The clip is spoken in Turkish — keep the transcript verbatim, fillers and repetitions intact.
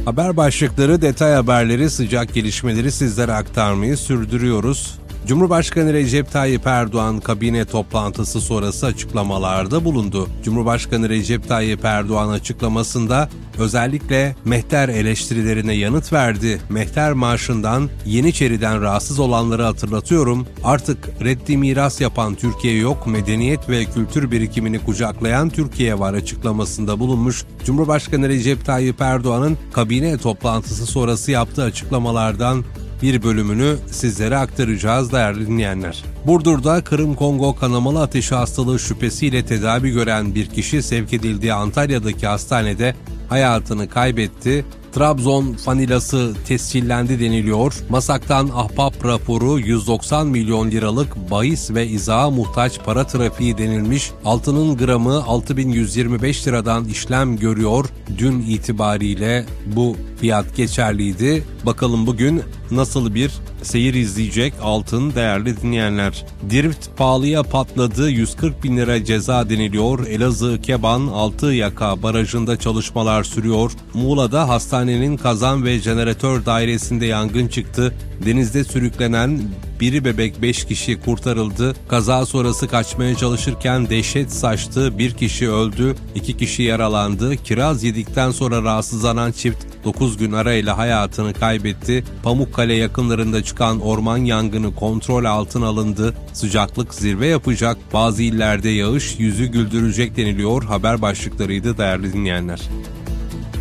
Haber başlıkları, detay haberleri, sıcak gelişmeleri sizlere aktarmayı sürdürüyoruz. Cumhurbaşkanı Recep Tayyip Erdoğan kabine toplantısı sonrası açıklamalarda bulundu. Cumhurbaşkanı Recep Tayyip Erdoğan açıklamasında özellikle Mehter eleştirilerine yanıt verdi. Mehter Marşı'ndan, Yeniçeri'den rahatsız olanları hatırlatıyorum. Artık reddi miras yapan Türkiye yok, medeniyet ve kültür birikimini kucaklayan Türkiye var açıklamasında bulunmuş. Cumhurbaşkanı Recep Tayyip Erdoğan'ın kabine toplantısı sonrası yaptığı açıklamalardan bir bölümünü sizlere aktaracağız değerli dinleyenler. Burdur'da Kırım-Kongo kanamalı ateşi hastalığı şüphesiyle tedavi gören bir kişi sevk edildiği Antalya'daki hastanede hayatını kaybetti. Trabzon fanilası tescillendi deniliyor. Masak'tan ahbap raporu, yüz doksan milyon liralık bahis ve izaha muhtaç para trafiği denilmiş. Altının gramı altı bin yüz yirmi beş liradan işlem görüyor. Dün itibariyle bu fiyat geçerliydi. Bakalım bugün nasıl bir seyir izleyecek altın değerli dinleyenler. Drift pahalıya patladı, yüz kırk bin lira ceza deniliyor. Elazığ Keban Altıyaka barajında çalışmalar sürüyor. Muğla'da hastanenin kazan ve jeneratör dairesinde yangın çıktı. Denizde sürüklenen biri bebek beş kişi kurtarıldı. Kaza sonrası kaçmaya çalışırken dehşet saçtı. Bir kişi öldü, iki kişi yaralandı. Kiraz yedikten sonra rahatsızlanan çift dokuz gün arayla hayatını kaybetti. Pamukkale yakınlarında çıkan orman yangını kontrol altına alındı. Sıcaklık zirve yapacak. Bazı illerde yağış yüzü güldürecek deniliyor. Haber başlıklarıydı değerli dinleyenler.